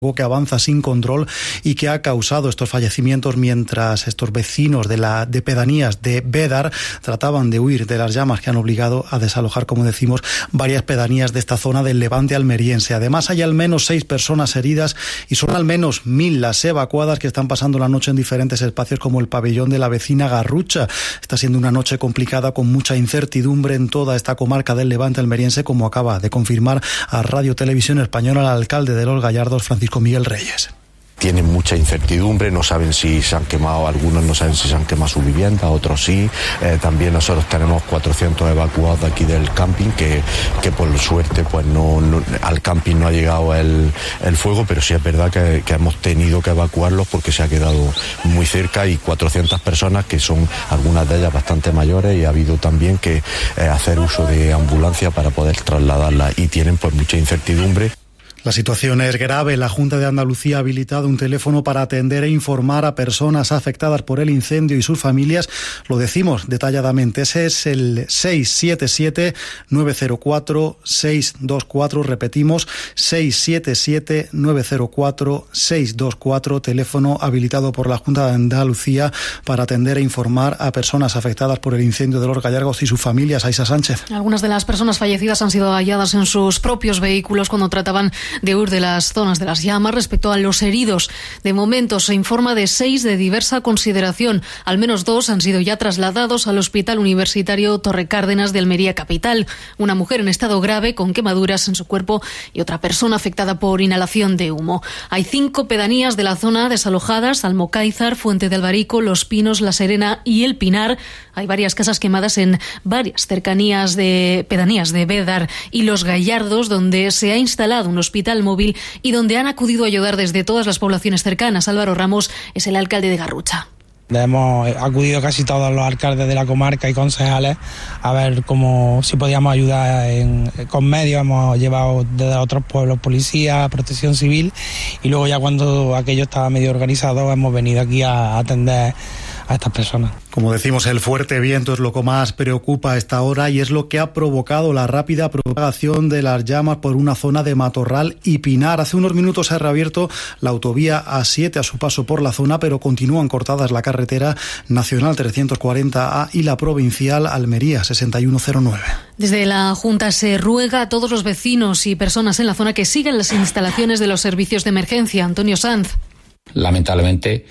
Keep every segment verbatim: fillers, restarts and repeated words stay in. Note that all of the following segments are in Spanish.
que avanza sin control y que ha causado estos fallecimientos mientras estos vecinos de la de pedanías de Bédar trataban de huir de las llamas que han obligado a desalojar, como decimos, varias pedanías de esta zona del Levante almeriense. Además, hay al menos seis personas heridas y son al menos mil las evacuadas que están pasando la noche en diferentes espacios como el pabellón de la vecina Garrucha. Está siendo una noche complicada con mucha incertidumbre en toda esta comarca del Levante almeriense, como acaba de confirmar a Radio Televisión Española el alcalde de Los Gallardos, Francisco Miguel Reyes. Tienen mucha incertidumbre, no saben si se han quemado, algunos no saben si se han quemado su vivienda, otros sí. Eh, también nosotros tenemos cuatrocientos evacuados de aquí del camping, que, que por suerte pues no, no al camping no ha llegado el, el fuego, pero sí es verdad que, que hemos tenido que evacuarlos porque se ha quedado muy cerca, y cuatrocientas personas que son algunas de ellas bastante mayores, y ha habido también que eh, hacer uso de ambulancia para poder trasladarlas, y tienen pues mucha incertidumbre. La situación es grave. La Junta de Andalucía ha habilitado un teléfono para atender e informar a personas afectadas por el incendio y sus familias. Lo decimos detalladamente. Ese es el seis siete siete, nueve cero cuatro, seis dos cuatro. Repetimos, seis siete siete, nueve cero cuatro, seis dos cuatro. Teléfono habilitado por la Junta de Andalucía para atender e informar a personas afectadas por el incendio de Los Gallardos y sus familias. Aisa Sánchez. Algunas de las personas fallecidas han sido halladas en sus propios vehículos cuando trataban de huir de las zonas de las llamas. Respecto a los heridos, de momento se informa de seis de diversa consideración. Al menos dos han sido ya trasladados al Hospital Universitario Torre Cárdenas de Almería capital. Una mujer en estado grave con quemaduras en su cuerpo y otra persona afectada por inhalación de humo. Hay cinco pedanías de la zona desalojadas: Almocáizar, Fuente de Albarico, Los Pinos, La Serena y El Pinar. Hay varias casas quemadas en varias cercanías de pedanías de Bédar y Los Gallardos, donde se ha instalado un hospital móvil y donde han acudido a ayudar desde todas las poblaciones cercanas. Álvaro Ramos es el alcalde de Garrucha. Hemos acudido casi todos los alcaldes de la comarca y concejales a ver cómo si podíamos ayudar en, con medios. Hemos llevado desde otros pueblos policía, protección civil, y luego ya cuando aquello estaba medio organizado hemos venido aquí a atender a estas personas. Como decimos, el fuerte viento es lo que más preocupa a esta hora y es lo que ha provocado la rápida propagación de las llamas por una zona de matorral y pinar. Hace unos minutos se ha reabierto la autovía A siete a su paso por la zona, pero continúan cortadas la carretera nacional trescientos cuarenta A y la provincial Almería sesenta y uno cero nueve. Desde la Junta se ruega a todos los vecinos y personas en la zona que sigan las instalaciones de los servicios de emergencia. Antonio Sanz. Lamentablemente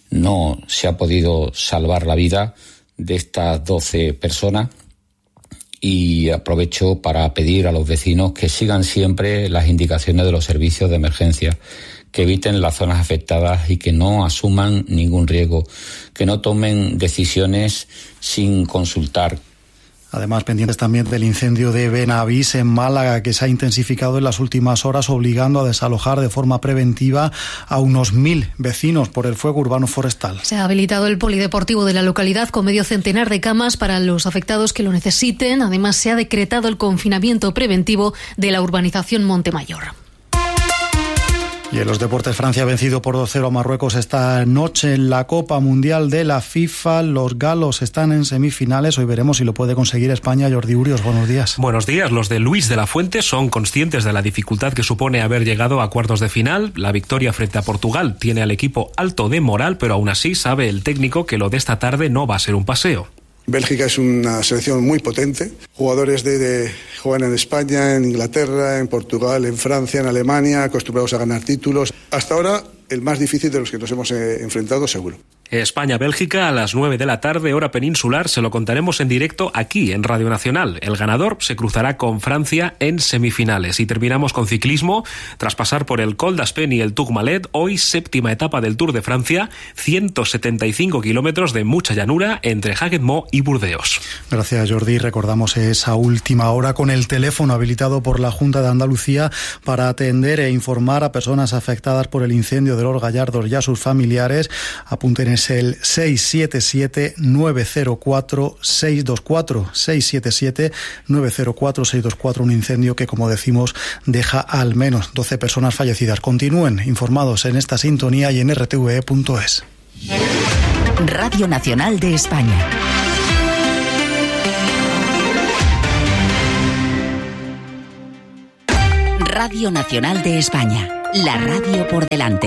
no se ha podido salvar la vida de estas doce personas, y aprovecho para pedir a los vecinos que sigan siempre las indicaciones de los servicios de emergencia, que eviten las zonas afectadas y que no asuman ningún riesgo, que no tomen decisiones sin consultar. Además, pendientes también del incendio de Benavís en Málaga, que se ha intensificado en las últimas horas, obligando a desalojar de forma preventiva a unos mil vecinos por el fuego urbano forestal. Se ha habilitado el polideportivo de la localidad con medio centenar de camas para los afectados que lo necesiten. Además, se ha decretado el confinamiento preventivo de la urbanización Montemayor. Y en los deportes, Francia ha vencido por dos cero a Marruecos esta noche en la Copa Mundial de la FIFA. Los galos están en semifinales. Hoy veremos si lo puede conseguir España. Jordi Urios, buenos días. Buenos días. Los de Luis de la Fuente son conscientes de la dificultad que supone haber llegado a cuartos de final. La victoria frente a Portugal tiene al equipo alto de moral, pero aún así sabe el técnico que lo de esta tarde no va a ser un paseo. Bélgica es una selección muy potente, jugadores de, de juegan en España, en Inglaterra, en Portugal, en Francia, en Alemania, acostumbrados a ganar títulos. Hasta ahora el más difícil de los que nos hemos eh, enfrentado, seguro. España-Bélgica a las nueve de la tarde, hora peninsular. Se lo contaremos en directo aquí en Radio Nacional. El ganador se cruzará con Francia en semifinales. Y terminamos con ciclismo. Tras pasar por el Col d'Aspén y el Tourmalet, hoy séptima etapa del Tour de Francia, ciento setenta y cinco kilómetros de mucha llanura entre Haguet-Mont y Burdeos. Gracias, Jordi. Recordamos esa última hora con el teléfono habilitado por la Junta de Andalucía para atender e informar a personas afectadas por el incendio de Los Gallardos y a sus familiares. Apunten es el seis siete siete, nueve cero cuatro, seis dos cuatro, seis siete siete, nueve cero cuatro, seis dos cuatro, un incendio que, como decimos, deja al menos doce personas fallecidas. Continúen informados en esta sintonía y en r t v e punto es. Radio Nacional de España. Radio Nacional de España. La radio por delante.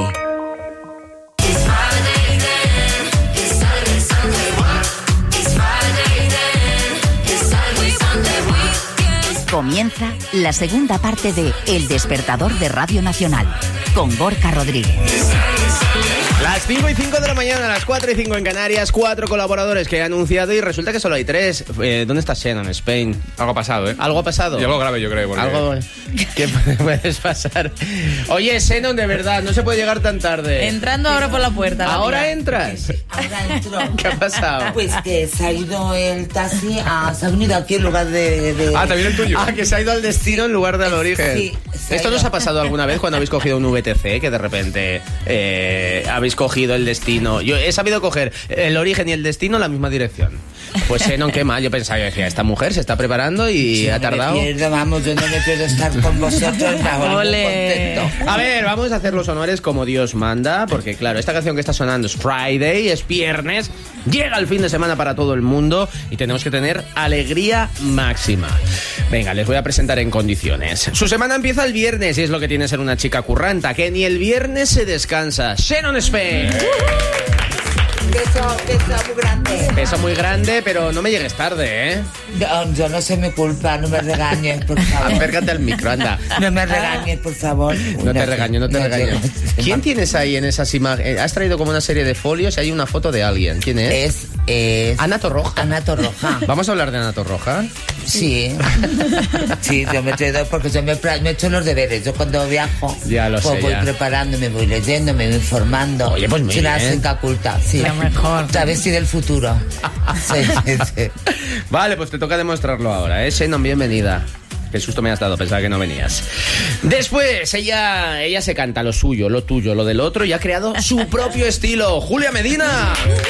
Comienza la segunda parte de El Despertador de Radio Nacional, con Gorka Rodríguez. Las cinco y cinco de la mañana, las cuatro y cinco en Canarias, cuatro colaboradores que he anunciado y resulta que solo hay tres. Eh, ¿Dónde está Shannon, Spain? Algo ha pasado, ¿eh? ¿Algo ha pasado? Y algo grave, yo creo. Porque... Algo... ¿Qué puedes pasar? Oye, Shannon, de verdad, no se puede llegar tan tarde. Entrando ahora por la puerta. La ¿Ahora tía. entras? Ahora entro. ¿Qué ha pasado? Pues que se ha ido el taxi, a, se ha venido aquí en lugar de, de... Ah, también el tuyo. Ah, que se ha ido al destino en lugar del origen. Sí, se ha ¿Esto ido. nos ha pasado alguna vez cuando habéis cogido un V T C? Que de repente eh, habéis cogido el destino. Yo he sabido coger el origen y el destino en la misma dirección. Pues Shannon, qué mal. Yo pensaba, yo decía, esta mujer se está preparando y Sí, ha no tardado. Me pierdo, vamos, yo no me puedo estar con vosotros, me hago muy Ole. contento. A ver, vamos a hacer los honores como Dios manda, porque claro, esta canción que está sonando es Friday, es viernes, llega el fin de semana para todo el mundo y tenemos que tener alegría máxima. Venga, les voy a presentar en condiciones. Su semana empieza el viernes y es lo que tiene ser una chica curranta, que ni el viernes se descansa. Shannon Spain. Beso, beso muy grande. Beso muy grande, pero no me llegues tarde, ¿eh? Yo, yo no sé mi culpa, no me regañes, por favor. Acércate al micro, anda. No me regañes, por favor. No te regaño, no te regaño. ¿Quién tienes ahí en esas imágenes? Has traído como una serie de folios y hay una foto de alguien. ¿Quién es? Es, es... Ana Torroja. Ana Torroja. ¿Vamos a hablar de Ana Torroja? Sí. Sí, yo me he traído porque yo me, me he hecho los deberes. Yo cuando viajo, Ya lo pues sé, voy ya. preparando, me voy leyendo, me voy informando. Oye, pues muy Soy una bien. chica culta, sí. Lo mejor. Sabes si del futuro. Sí, sí, sí. Vale, pues te toca demostrarlo ahora, ¿eh? Shannon, bienvenida. Qué susto me has dado, pensaba que no venías. Después, ella, ella se canta lo suyo, lo tuyo, lo del otro y ha creado su propio estilo. ¡Julia Medina!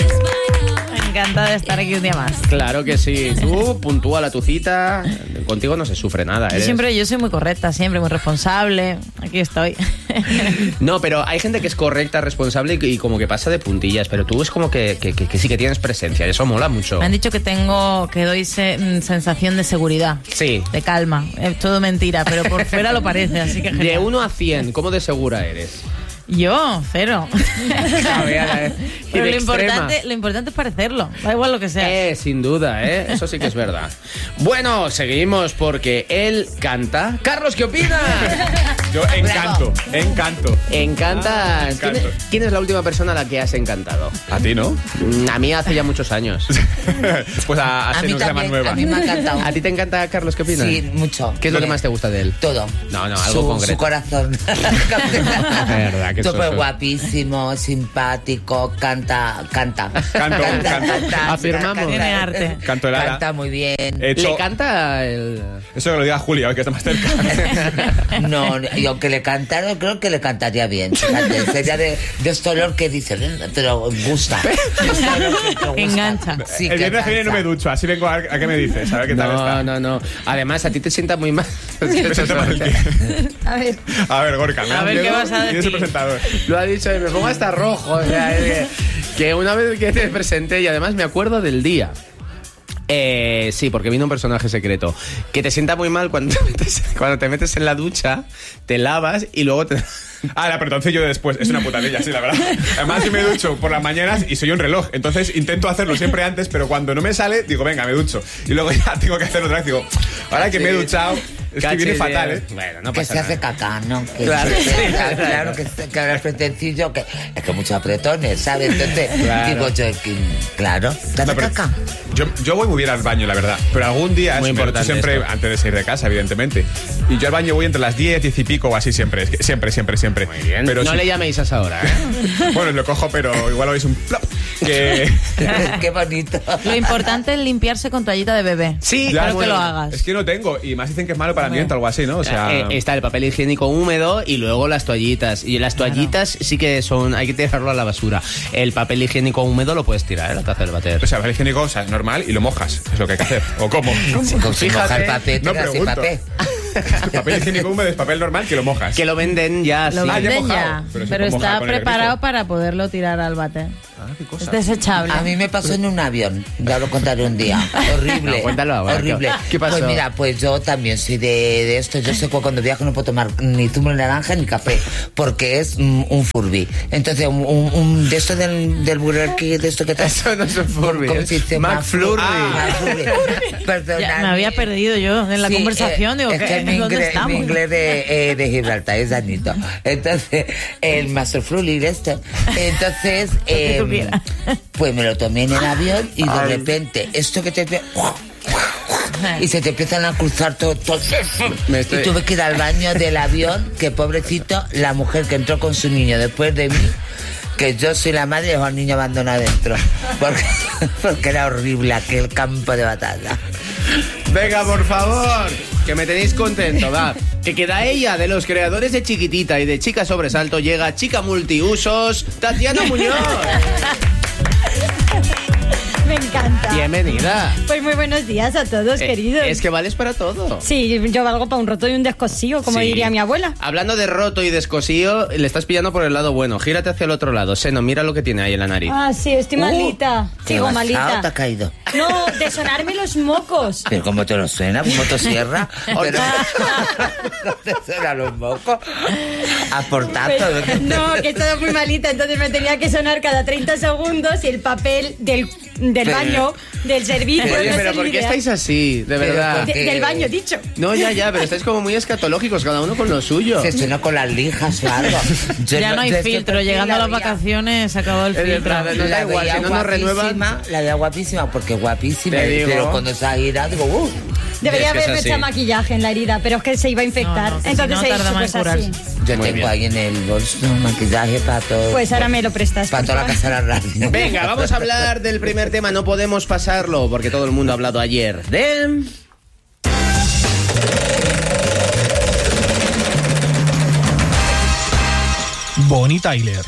Encantada de estar aquí un día más. Claro que sí. Tú, puntúala tu cita. Contigo no se sufre nada, Yo ¿eres? siempre, yo soy muy correcta, siempre muy responsable. Aquí estoy. No, pero hay gente que es correcta, responsable y, y como que pasa de puntillas, pero tú es como que, que, que, que sí que tienes presencia, eso mola mucho. Me han dicho que tengo, que doy se- mm, sensación de seguridad, Sí. de calma. Es todo mentira, pero por fuera lo parece, así que De genial. uno a cien, ¿cómo de segura eres? Yo, cero. A ver, a ver. Y Pero de lo extrema. importante, lo importante es parecerlo, da igual lo que sea. Eh, sin duda, ¿eh? Eso sí que es verdad. Bueno, seguimos porque él canta. Carlos, ¿qué opinas? Yo encanto, encanto. Encantas. Ah, encanto. ¿Quién, es, quién es la última persona a la que has encantado? A ti, ¿no? Mm, A mí hace ya muchos años. Pues a, a, A mí Shannon, que se llama también, nueva. a mí me ha encantado. ¿A ti te encanta Carlos? ¿Qué opinas? Sí, mucho. ¿Qué es lo que Bien. más te gusta de él? Todo. No, no, algo su, concreto. Su corazón. Verdad, que Súper soso. guapísimo, simpático, canta, canta. Canto, canto. Afirmamos. Tiene arte. Canto el ala. Canta muy bien. He hecho... ¿Le canta el...? Eso que lo diga Julia, hoy que está más cerca. No, y aunque le cantara, creo que le cantaría bien. Fíjate, sería de, de este olor que dice, pero gusta. Este olor que te gusta. Engancha. Sí, El viernes que viene no me ducho, así vengo a, a qué me dices, a ver qué tal No, está. no, no. Además, a ti te sienta muy mal. Me siento mal el pie. A ver. A ver, Gorka, me A da ver, miedo. ¿qué vas a ¿Quién es el decir? presentador? Lo ha dicho y me pongo hasta rojo. O sea, es que, que una vez que te presenté y además me acuerdo del día. Eh, sí, porque vino un personaje secreto. Que te sienta muy mal cuando te metes, cuando te metes en la ducha, te lavas y luego te... Ah, la, pero entonces yo después, es una putadilla, sí, la verdad. Además, yo me ducho por las mañanas y soy un reloj. Entonces intento hacerlo siempre antes, pero cuando no me sale, digo, venga, me ducho. Y luego ya tengo que hacerlo otra vez. Digo, ahora que me he duchado, es que viene fatal, ¿eh? Bueno, no Que pasa se hace nada. caca, ¿no? Que Claro, que- sí, claro, claro. claro, que, que ahora es pretencillo, que es que muchos apretones, ¿sabes? Entonces, Claro. digo yo, que, claro, ¿te hace No, pero caca? Yo, yo voy muy bien al baño, la verdad. Pero algún día, Muy me ducho importante siempre esto. antes de salir de casa, evidentemente. Y yo al baño voy entre las diez, diez y pico o así siempre. Es que siempre, siempre, siempre. Muy bien. Pero no sí- le llaméis a esa hora, ¿eh? Bueno, lo cojo, pero igual oís un plop. Que... Qué bonito. Lo importante es limpiarse con toallita de bebé. Sí, Ya, espero que bueno, lo hagas. Es que no tengo. Y más dicen que es malo para el ambiente o algo así, ¿no? O sea... Eh, está el papel higiénico húmedo y luego las toallitas. Y las toallitas sí que son, hay que tirarlo a la basura. El papel higiénico húmedo lo puedes tirar, ¿eh? La taza del váter. O sea, papel higiénico, o sea, normal y lo mojas. Es lo que hay que hacer. ¿O cómo? Con sin mojar papel, no te quedas sin pregunto. papel. Papel higiénico húmedo es papel normal que lo mojas. Que lo venden ya, Lo sí. Ah, ya venden mojado, ya, pero pero, se puede mojar está con el preparado grifo. para poderlo tirar al váter. Ah, qué cosa. Es desechable. A mí me pasó en un avión, ya lo contaré un día. Horrible. No, cuéntalo ahora. Horrible. ¿Qué- qué pasó? Pues mira, pues yo también soy de, de esto. Yo sé que cuando viajo no puedo tomar ni zumo de naranja ni café, porque es mm, un Furby. Entonces, un, un, un de esto del, del Burger King, de esto que te Eso no es un Furby, ¿Cómo es se dice? McFlurry. Ah, McFlurry. Perdonadme. Ya, me había perdido yo en la Sí, conversación. eh, Digo, es ¿qué, que mi ¿dónde inglés, estamos? mi inglés de, eh, de Gibraltar es danito. Entonces, el Master Flurry esto. Entonces, eh, tú quieras. pues me lo tomé en el avión y de Ay. repente, esto que te... Y se te empiezan a cruzar todo, todo. Me estoy- Y tuve que ir al baño del avión, que pobrecito, la mujer que entró con su niño después de mí, que yo soy la madre y dejó al niño abandonado dentro. Porque, porque era horrible aquel campo de batalla. Venga, por favor, que me tenéis contento, va. Que queda ella, de los creadores de Chiquitita y de Chica Sobresalto, llega Chica Multiusos, Tatiana Muñoz. Me encanta. Bienvenida. Pues muy buenos días a todos, Eh, queridos. Es que vales para todo. Sí, yo valgo para un roto y un descosío, como Sí. diría mi abuela. Hablando de roto y descosío, le estás pillando por el lado bueno. Gírate hacia el otro lado. Seno, mira lo que tiene ahí en la nariz. Ah, sí, estoy malita. Sigo ¿Qué malita. pasado? ¿Te ha caído? No, de sonarme los mocos. Pero ¿cómo te lo suena? ¿Motosierra? Pero ¿no te suena los mocos? A portazo. Pero- no, que estaba muy malita, entonces me tenía que sonar cada treinta segundos y el papel del, del Pero- baño, del servicio. Oye, no pero es ¿por el qué ideal. estáis así? De Pero verdad. De- porque- del baño, dicho. No, ya, ya, pero estáis como muy escatológicos, cada uno con lo suyo. Se suena con las lijas o algo. Yo Ya no hay yo este filtro. perfil Llegando a la las veía- vacaciones se acabó el Es filtro. verdad, no da la igual, veía si no nos renuevan. guapísima, la veía guapísima, porque guapísima. Te digo. Pero cuando se ha ido, digo, uh. Debería Es que es haberme así. echado maquillaje en la herida, pero es que se iba a infectar. No, no, que si entonces no, he tarda dicho, más pues en así. curarse. Yo Muy tengo bien. ahí en el bolso maquillaje para todo. Pues ahora me lo prestas. para por toda la favor. casa de la radio. Venga, vamos a hablar del primer tema. No podemos pasarlo porque todo el mundo ha hablado ayer de... Bonnie Tyler.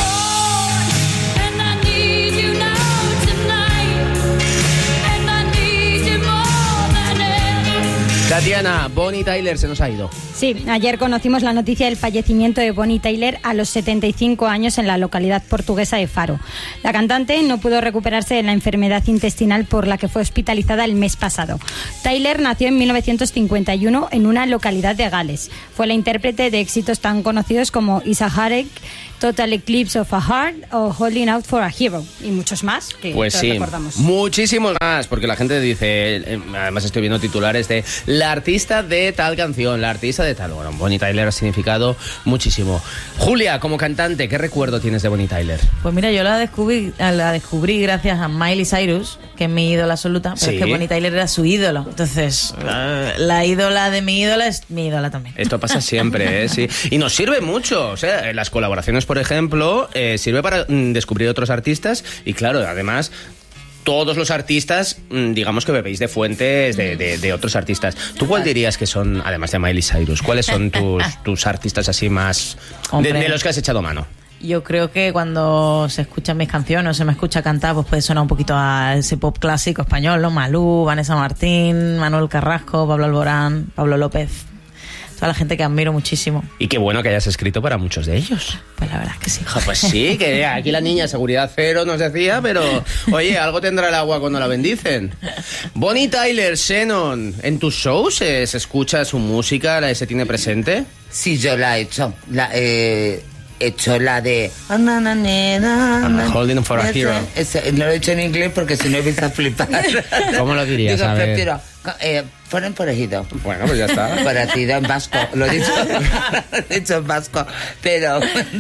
Tatiana, Bonnie Tyler se nos ha ido. Sí, ayer conocimos la noticia del fallecimiento de Bonnie Tyler a los setenta y cinco años en la localidad portuguesa de Faro. La cantante no pudo recuperarse de la enfermedad intestinal por la que fue hospitalizada el mes pasado. Tyler nació en mil novecientos cincuenta y uno en una localidad de Gales. Fue la intérprete de éxitos tan conocidos como Is a Heartache, Total Eclipse of a Heart o Holding Out for a Hero y muchos más que Pues todos sí, recordamos. muchísimos más, porque la gente dice, eh, además estoy viendo titulares de la artista de tal canción, la artista de tal. Bueno, Bonnie Tyler ha significado muchísimo. Julia, como cantante, ¿qué recuerdo tienes de Bonnie Tyler? Pues mira, yo la descubrí, la descubrí gracias a Miley Cyrus, que es mi ídola absoluta, pero Sí. es que Bonnie Tyler era su ídolo. Entonces, la, la ídola de mi ídola es mi ídola también. Esto pasa siempre, ¿eh? Sí. Y nos sirve mucho. O sea, en las colaboraciones, por ejemplo, eh, sirve para mm, descubrir otros artistas y, claro, además... Todos los artistas, mm, digamos que bebéis de fuentes de, de- de otros artistas. ¿Tú cuál dirías que son, además de Miley Cyrus, cuáles son tus, tus artistas así más... De, Hombre. de los que has echado mano? Yo creo que cuando se escuchan mis canciones o se me escucha cantar, pues puede sonar un poquito a ese pop clásico español, ¿no? Malú, Vanessa Martín, Manuel Carrasco, Pablo Alborán, Pablo López. Toda la gente que admiro muchísimo. Y qué bueno que hayas escrito para muchos de ellos. Pues la verdad es que sí. Ja, Pues sí, que aquí la niña seguridad cero nos decía, pero oye, algo tendrá el agua cuando la bendicen. Bonnie Tyler, Shannon, ¿en tus shows eh, se escucha su música, la- se tiene presente? Sí, yo la he hecho. La he hecho la de... Ah, na, na, na, na, na. Holding for a Ese- Hero. ese- no lo he hecho en inglés porque si no empieza a flipar. ¿Cómo lo dirías? Digo, A ver. prefiero... Eh, fueron por ejido. Bueno, pues ya está. Parecido en vasco, lo he dicho, lo he dicho en vasco, pero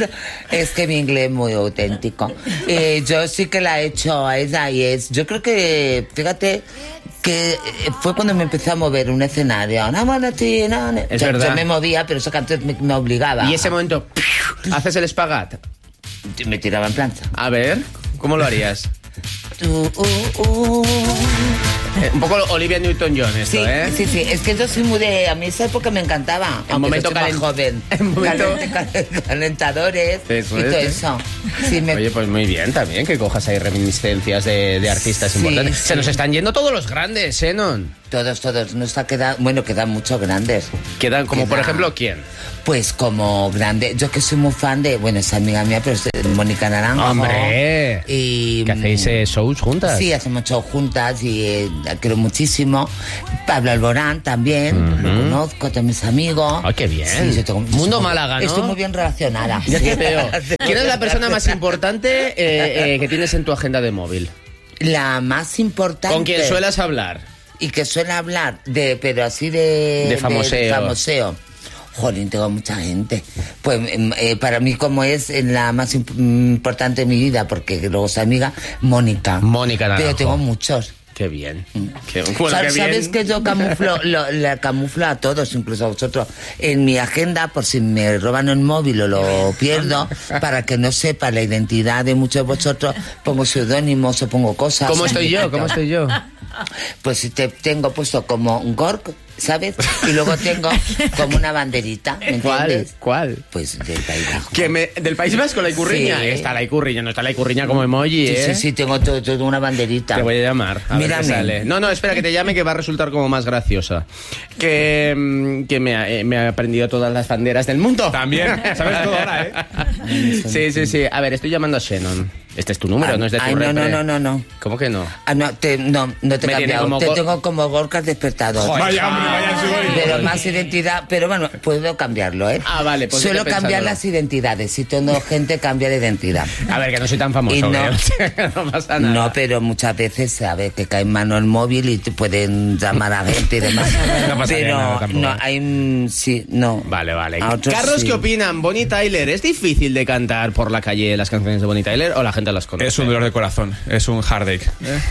es que mi inglés es muy auténtico. Eh, yo sí que la he hecho a ella y es, yo creo que, fíjate, que fue cuando me empecé a mover un escenario. No, bueno, tío, no, no. Es yo, verdad. yo me movía, pero esa canción me, me obligaba. Y ese momento, ¿haces el espagat? Me tiraba en plancha. A ver, ¿cómo lo harías? Tú, uh, uh. Eh, un poco Olivia Newton-John esto, sí, ¿eh? Sí, sí, es que yo soy muy de... A mí esa época me encantaba. En momento soy más calent- joven. en momento- Calent- calentadores Eso y es, todo ¿eh? eso. Sí, me... Oye, pues muy bien también que cojas ahí reminiscencias de, de artistas Sí, importantes. sí. Se nos están yendo todos los grandes, Xenon. Todos, todos. Nos ha quedado... Bueno, quedan muchos grandes. Quedan, como por Queda- ejemplo, ¿quién? Pues como grande. Yo que soy muy fan de... Bueno, es amiga mía, pero es de Mónica Naranjo. ¡Hombre! Y... ¿Que hacéis eh, shows juntas? Sí, hacemos shows juntas y eh, la quiero muchísimo. Pablo Alborán también, Ujú. lo conozco, también es amigo. ¡Ay, qué bien! Sí, yo tengo- Mundo estoy- Málaga, ¿no? Estoy muy bien relacionada. Ya te veo. ¿Quién es la persona más importante eh, eh, que tienes en tu agenda de móvil? La más importante. ¿Con quién suelas hablar? Y que suele hablar de, pero así de... De famoseo. famoseo. Jolín, tengo mucha gente. Pues em, eh, para mí como es eh, la más imp- importante de mi vida, porque luego es amiga, Mónica. Mónica Naranjo. Pero tengo muchos. Qué bien. Qué, bueno, ¿Sabes, qué bien. sabes que yo camuflo, lo, la camuflo a todos, incluso a vosotros, en mi agenda, por si me roban el móvil o lo pierdo, para que no sepa la identidad de muchos de vosotros, pongo seudónimos o pongo cosas. ¿Cómo estoy yo? ¿Cómo estoy yo? Pues te tengo puesto como un Gork, ¿sabes? Y luego tengo como una banderita, ¿me ¿Cuál? entiendes? ¿Cuál? Pues del País Vasco. Que me, ¿Del País Vasco, la Icurriña? Sí. Está la Icurriña, no está la Icurriña como emoji, Sí, ¿eh? sí, sí, tengo todo, todo una banderita. Te voy a llamar, a ver Mírame. qué sale. No, no, espera, que te llame, que va a resultar como más graciosa. Que, mm, que me, ha, eh, me ha aprendido todas las banderas del mundo. También, sabes todo ahora, ¿eh? Sí, sí, sí. A ver, estoy llamando a Shannon. Este es tu número, Ah, no es de tu ay, no, repre. no, no, no, no. ¿Cómo que no? Ah, no, te, no, no te he Me tiene cambiado. como Te Gor- tengo como Gorka despertador. Joder, Vaya, hombre, vaya, soy. Pero más identidad, pero bueno, puedo cambiarlo, ¿eh? Ah, vale, pues Suelo vete cambiar pensándolo. las identidades. Si tengo gente, cambia de identidad. A ver, que no soy tan famoso, Y no- ¿eh? No pasa nada. No, pero muchas veces, sabes, te cae en mano el móvil y te pueden llamar a gente y demás. No pasaría pero nada tampoco. no, hay, mm, sí, no. Vale, vale. A otros Carlos, sí. ¿qué opinan? Bonnie Tyler, ¿es difícil de cantar por la calle las canciones de Bonnie Tyler o la gente las conoce? Es un dolor de corazón, es un heartache.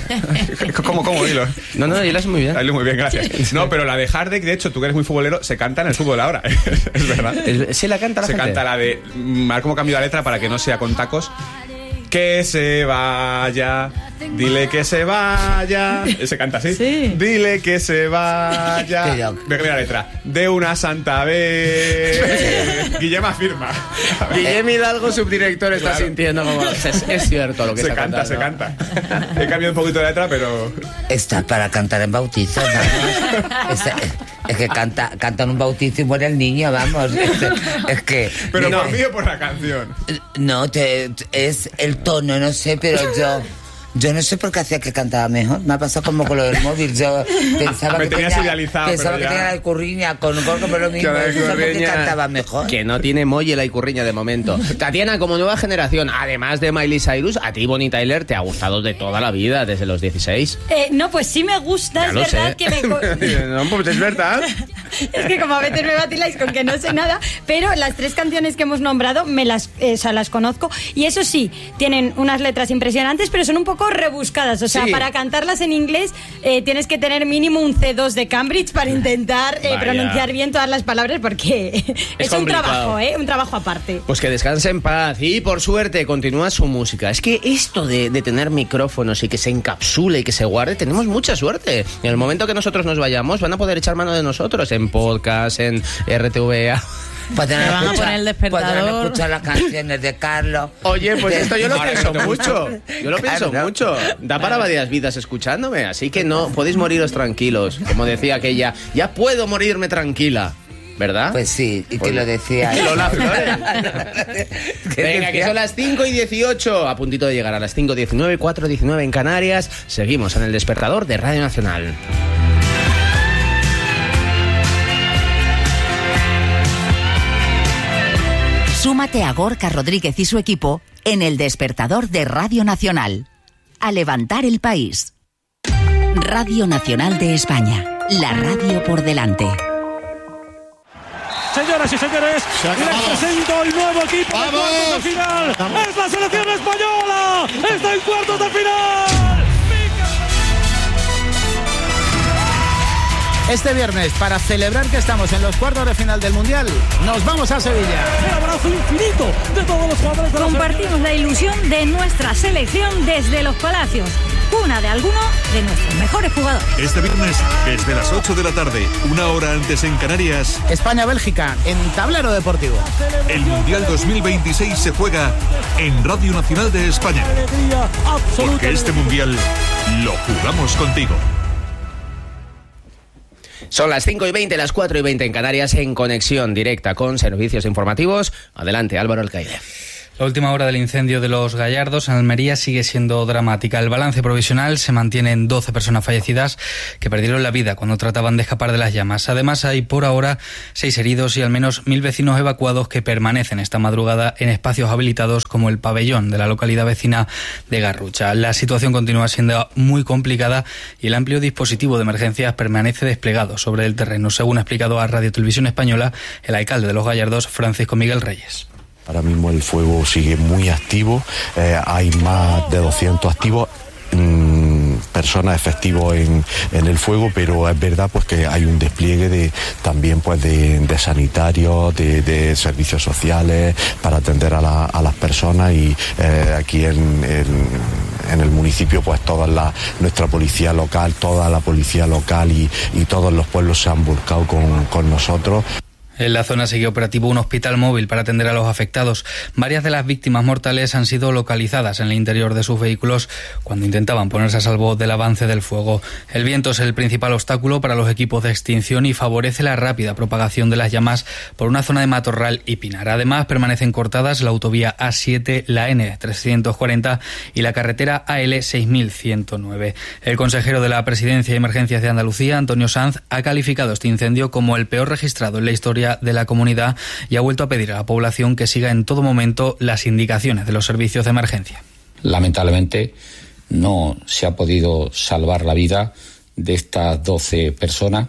¿Cómo, cómo hilo? No, no, hilas muy bien. Muy bien, gracias. No, pero la de heartache, de hecho, tú que eres muy futbolero, se canta en el fútbol ahora. Es verdad. Es- ¿Se la canta la Se gente? canta la de... mm, A ver cómo cambio la letra para que no sea con tacos. Que se vaya, dile que se vaya. Se canta así. Sí. Dile que se vaya. Pero- Mira la letra. De una santa vez. Guillem afirma. Guillermo Hidalgo, subdirector, está Claro. sintiendo como... Es, es cierto lo que Se está canta, se cantando. canta. He cambiado un poquito de letra, pero... Está para cantar en bautizo, vamos. Está- es que canta, canta en un bautizo y muere el niño, vamos. Es, es que... Pero mira, por mí o por la canción. No, te, es el tono, no sé, pero yo... Yo no sé por qué hacía que cantaba mejor. Me ha pasado como con lo del móvil. Yo pensaba Me que tenías tenía, idealizado, pensaba pero que ya- tenía la Icurriña con Gorka, pero lo mismo. Que la No sé por qué Icurriña- cantaba mejor. Que no tiene molle la Icurriña de momento. Tatiana, como nueva generación, además de Miley Cyrus, a ti Bonnie Tyler te ha gustado de toda la vida, desde los dieciséis. Eh, no, pues sí me gusta, Ya es lo verdad sé. que me... co- No, pues es verdad. Es que como a veces me vaciláis con que no sé nada, pero las tres canciones que hemos nombrado me las, eh, o sea, las conozco y eso sí, tienen unas letras impresionantes, pero son un poco rebuscadas. O sea, Sí. para cantarlas en inglés eh, tienes que tener mínimo un C dos de Cambridge para intentar eh, Vaya. pronunciar bien todas las palabras porque es, un complicado. trabajo, ¿eh? Un trabajo aparte. Pues que descanse en paz y por suerte continúa su música. Es que esto de, de tener micrófonos y que se encapsule y que se guarde, tenemos mucha suerte. En el momento que nosotros nos vayamos, van a poder echar mano de nosotros en podcast, en R T V A. Podrán Me van a escuchar- poner el despertador. podrán escuchar las canciones de Carlos. Oye, pues esto yo lo Ahora que pienso no te gusta. mucho. Yo lo pienso Claro. mucho. Da para varias vidas escuchándome, así que no podéis moriros tranquilos. Como decía aquella, ya puedo morirme tranquila. ¿Verdad? Pues sí, y que Pues- lo decía. Lola Flores. ¿Qué Venga, que decía? son las cinco y dieciocho. A puntito de llegar a las cinco y diecinueve, cuatro y diecinueve en Canarias. Seguimos en el despertador de Radio Nacional. Súmate a Gorka Rodríguez y su equipo en el despertador de Radio Nacional. A levantar el país. Radio Nacional de España. La radio por delante. Señoras y señores, les presento el nuevo equipo de cuartos de final. ¡Es la selección española! ¡Está en cuartos de final! Este viernes, para celebrar que estamos en los cuartos de final del Mundial, nos vamos a Sevilla. Un abrazo infinito de todos los jugadores de la Compartimos la ilusión de nuestra selección desde los Palacios. una de alguno de nuestros mejores jugadores. Este viernes, desde las ocho de la tarde, una hora antes en Canarias, España-Bélgica en Tablero Deportivo. El Mundial dos mil veintiséis se juega en Radio Nacional de España. Porque este Mundial lo jugamos contigo. Son las cinco y veinte, las cuatro y veinte en Canarias, en conexión directa con servicios informativos. Adelante, Álvaro Alcaide. La última hora del incendio de Los Gallardos en Almería sigue siendo dramática. El balance provisional se mantiene en doce personas fallecidas que perdieron la vida cuando trataban de escapar de las llamas. Además, hay por ahora seis heridos y al menos mil vecinos evacuados que permanecen esta madrugada en espacios habilitados como el pabellón de la localidad vecina de Garrucha. La situación continúa siendo muy complicada y el amplio dispositivo de emergencias permanece desplegado sobre el terreno, según ha explicado a Radio Televisión Española el alcalde de Los Gallardos, Francisco Miguel Reyes. Ahora mismo el fuego sigue muy activo, eh, hay más de doscientos activos, mmm, personas efectivos en, en el fuego, pero es verdad pues que hay un despliegue de también pues de, de sanitarios, de, de servicios sociales para atender a, la, a las personas y eh, aquí en, en, en el municipio pues toda la, nuestra policía local, toda la policía local y, y todos los pueblos se han volcado con, con nosotros. En la zona sigue operativo un hospital móvil para atender a los afectados. Varias de las víctimas mortales han sido localizadas en el interior de sus vehículos cuando intentaban ponerse a salvo del avance del fuego. El viento es el principal obstáculo para los equipos de extinción y favorece la rápida propagación de las llamas por una zona de matorral y pinar. Además, permanecen cortadas la autovía A siete, la N trescientos cuarenta y la carretera A L seis mil ciento nueve. El consejero de la Presidencia y Emergencias de Andalucía, Antonio Sanz, ha calificado este incendio como el peor registrado en la historia de la comunidad y ha vuelto a pedir a la población que siga en todo momento las indicaciones de los servicios de emergencia. Lamentablemente no se ha podido salvar la vida de estas doce personas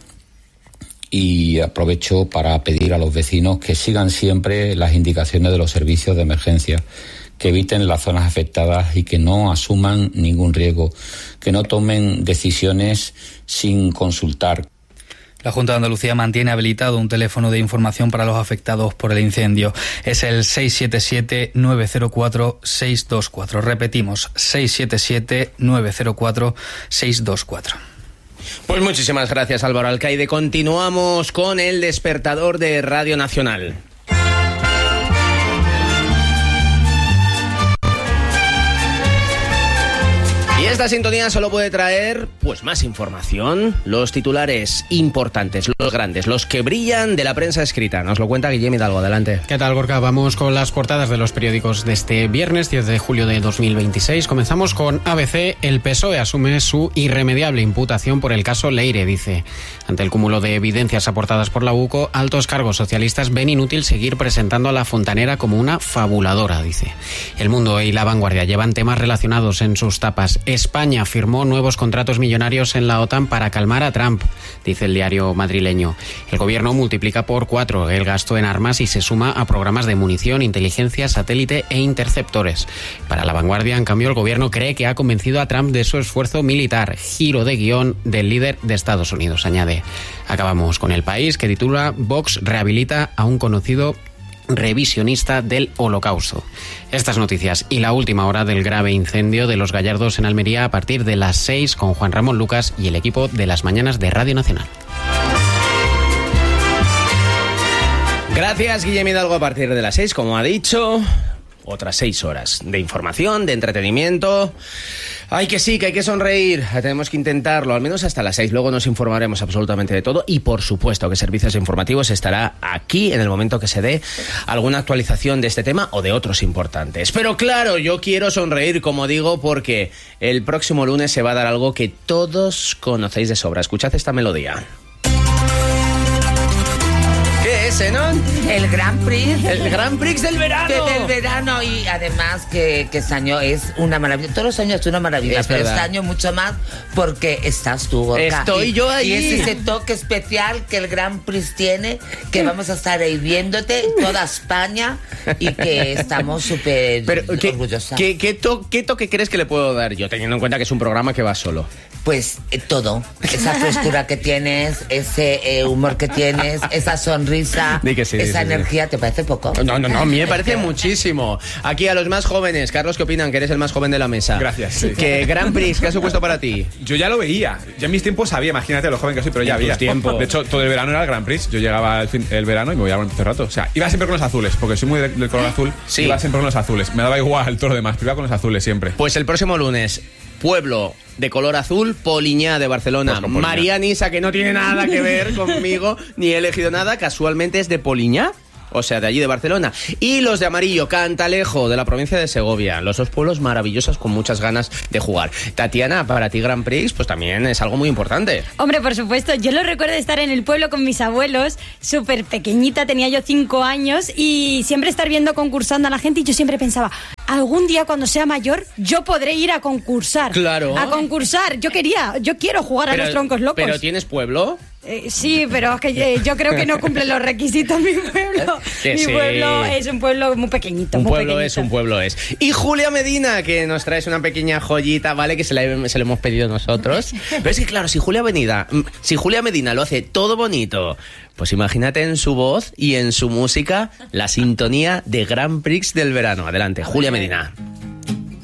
y aprovecho para pedir a los vecinos que sigan siempre las indicaciones de los servicios de emergencia, que eviten las zonas afectadas y que no asuman ningún riesgo, que no tomen decisiones sin consultar. La Junta de Andalucía mantiene habilitado un teléfono de información para los afectados por el incendio. Es el seis siete siete, nueve cero cuatro, seis dos cuatro. Repetimos, seis siete siete, nueve cero cuatro, seis dos cuatro. Pues muchísimas gracias, Álvaro Alcaide. Continuamos con el despertador de Radio Nacional. Y esta sintonía solo puede traer pues más información, los titulares importantes, los grandes, los que brillan de la prensa escrita. Nos lo cuenta Guillem Hidalgo, adelante. ¿Qué tal, Gorka? Vamos con las portadas de los periódicos de este viernes diez de julio de dos mil veintiséis. Comenzamos con A B C. El P S O E asume su irremediable imputación por el caso Leire, dice. Ante el cúmulo de evidencias aportadas por la UCO, altos cargos socialistas ven inútil seguir presentando a la Fontanera como una fabuladora, dice. El Mundo y La Vanguardia llevan temas relacionados en sus tapas. España firmó nuevos contratos millonarios en la OTAN para calmar a Trump, dice el diario madrileño. El gobierno multiplica por cuatro el gasto en armas y se suma a programas de munición, inteligencia, satélite e interceptores. Para La Vanguardia, en cambio, el gobierno cree que ha convencido a Trump de su esfuerzo militar. Giro de guión del líder de Estados Unidos, añade. Acabamos con El País, que titula Vox rehabilita a un conocido revisionista del Holocausto. Estas noticias y la última hora del grave incendio de Los Gallardos en Almería a partir de las seis con Juan Ramón Lucas y el equipo de las mañanas de Radio Nacional. Gracias, Guillem Hidalgo. A partir de las seis, como ha dicho, otras seis horas de información, de entretenimiento. Ay, que sí, que hay que sonreír. Tenemos que intentarlo, al menos hasta las seis. Luego nos informaremos absolutamente de todo. Y por supuesto que Servicios Informativos estará aquí en el momento que se dé alguna actualización de este tema o de otros importantes. Pero claro, yo quiero sonreír, como digo, porque el próximo lunes se va a dar algo que todos conocéis de sobra. Escuchad esta melodía. ¿Qué es, Enon? El Grand Prix. El Grand Prix del verano. Que del verano y además que, que este año es una maravilla. Todos los años es una maravilla, es pero verdad. Este año mucho más porque estás tú, Gorka. Estoy y, yo ahí. Y es ese toque especial que el Grand Prix tiene, que vamos a estar ahí viéndote toda España y que estamos súper orgullosos. ¿Qué, qué, to, ¿Qué toque crees que le puedo dar yo, teniendo en cuenta que es un programa que va solo? Pues eh, todo, esa frescura que tienes, ese eh, humor que tienes, esa sonrisa, Di que sí, esa sí, sí. energía, ¿te parece poco? No, no, no, a mí me parece muchísimo. Aquí a los más jóvenes, Carlos, ¿qué opinan? Que eres el más joven de la mesa. Gracias. Sí. ¿Qué Grand Prix, qué ha supuesto para ti? Yo ya lo veía. Ya en mis tiempos sabía, imagínate lo joven que soy, pero ya En tus había. tiempos. De hecho, todo el verano era el Grand Prix. Yo llegaba el, fin- el verano y me voy a un rato. O sea, iba siempre con los azules, porque soy muy de- del color azul. Sí. Iba siempre con los azules. Me daba igual todo lo demás, pero iba con los azules siempre. Pues el próximo lunes, pueblo de color azul, Poliñá de Barcelona. Pues con Poliñá. María Nisa, que no tiene nada que ver conmigo, ni he elegido nada, casualmente es de Poliñá. O sea, de allí de Barcelona. Y los de amarillo, Cantalejo, de la provincia de Segovia. Los dos pueblos maravillosos con muchas ganas de jugar. Tatiana, para ti Grand Prix, pues también es algo muy importante. Hombre, por supuesto, yo lo recuerdo de estar en el pueblo con mis abuelos, súper pequeñita, tenía yo cinco años y siempre estar viendo concursando a la gente y yo siempre pensaba, algún día cuando sea mayor yo podré ir a concursar. Claro. A concursar, yo quería, yo quiero jugar a los troncos locos. ¿Pero tienes pueblo? Eh, sí, pero es que eh, yo creo que no cumple los requisitos mi pueblo. Que mi sí. pueblo es un pueblo muy pequeñito. Un muy pueblo pequeñito. es, un pueblo es. Y Julia Medina, que nos traes una pequeña joyita, ¿vale? Que se la, se la hemos pedido nosotros. Pero es que claro, si Julia Medina, si Julia Medina lo hace todo bonito, pues imagínate en su voz y en su música la sintonía de Grand Prix del verano. Adelante, Julia Medina.